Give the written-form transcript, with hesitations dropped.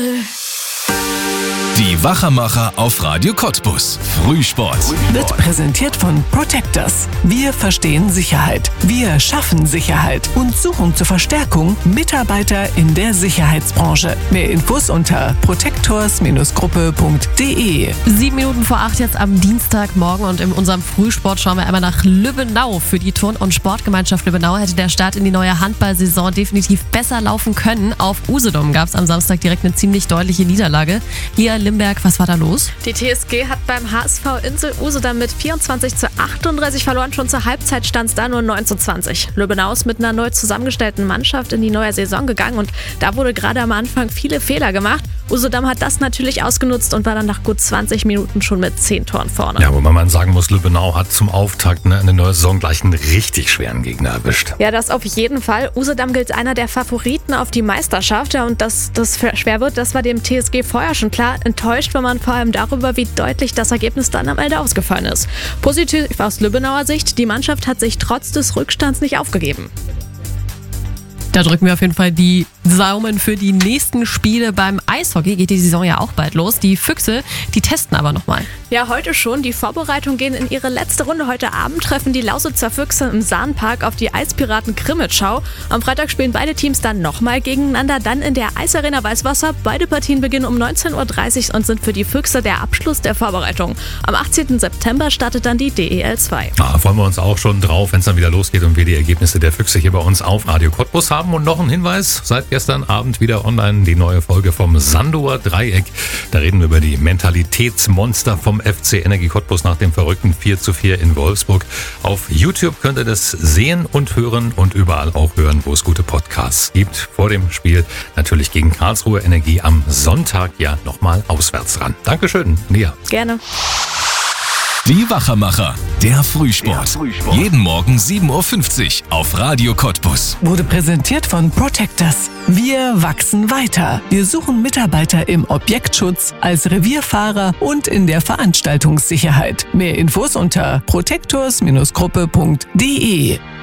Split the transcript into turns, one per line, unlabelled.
Die Wachermacher auf Radio Cottbus. Frühsport.
Wird präsentiert von Protectors. Wir verstehen Sicherheit. Wir schaffen Sicherheit und suchen zur Verstärkung Mitarbeiter in der Sicherheitsbranche. Mehr Infos unter protectors-gruppe.de.
7:07 jetzt am Dienstagmorgen und in unserem Frühsport schauen wir einmal nach Lübbenau. Für die Turn- und Sportgemeinschaft Lübbenau hätte der Start in die neue Handballsaison definitiv besser laufen können. Auf Usedom gab es am Samstag direkt eine ziemlich deutliche Niederlage. Lia Limberg, was war da los?
Die TSG hat beim HSV Insel Usedom mit 24:38 verloren. Schon zur Halbzeit stand es da nur 9:20. Lübbenau ist mit einer neu zusammengestellten Mannschaft in die neue Saison gegangen und da wurde gerade am Anfang viele Fehler gemacht. Usedom hat das natürlich ausgenutzt und war dann nach gut 20 Minuten schon mit 10 Toren vorne.
Ja, wobei man sagen muss, Lübbenau hat zum Auftakt in der neuen Saison gleich einen richtig schweren Gegner erwischt.
Ja, das auf jeden Fall. Usedom gilt einer der Favoriten auf die Meisterschaft. Ja, und dass das schwer wird, das war dem TSG vorher schon klar. Enttäuscht war man vor allem darüber, wie deutlich das Ergebnis dann am Ende ausgefallen ist. Positiv aus Lübbenauer Sicht, die Mannschaft hat sich trotz des Rückstands nicht aufgegeben.
Da drücken wir auf jeden Fall die Daumen für die nächsten Spiele. Beim Eishockey geht die Saison ja auch bald los. Die Füchse, die testen aber nochmal.
Ja, heute schon. Die Vorbereitungen gehen in ihre letzte Runde. Heute Abend treffen die Lausitzer Füchse im Sahnpark auf die Eispiraten Krimitschau. Am Freitag spielen beide Teams dann nochmal gegeneinander. Dann in der Eisarena Weißwasser. Beide Partien beginnen um 19:30 Uhr und sind für die Füchse der Abschluss der Vorbereitung. Am 18. September startet dann die DEL 2.
Da freuen wir uns auch schon drauf, wenn es dann wieder losgeht und wir die Ergebnisse der Füchse hier bei uns auf Radio Cottbus haben. Und noch ein Hinweis, seit gestern Abend wieder online die neue Folge vom Sandower Dreieck. Da reden wir über die Mentalitätsmonster vom FC Energie Cottbus nach dem verrückten 4:4 in Wolfsburg. Auf YouTube könnt ihr das sehen und hören und überall auch hören, wo es gute Podcasts gibt. Vor dem Spiel natürlich gegen Karlsruhe Energie am Sonntag ja nochmal auswärts ran. Dankeschön, Nia.
Gerne.
Die Wachermacher. Der Frühsport. Jeden Morgen 7:50 Uhr auf Radio Cottbus.
Wurde präsentiert von Protectors. Wir wachsen weiter. Wir suchen Mitarbeiter im Objektschutz, als Revierfahrer und in der Veranstaltungssicherheit. Mehr Infos unter protectors-gruppe.de.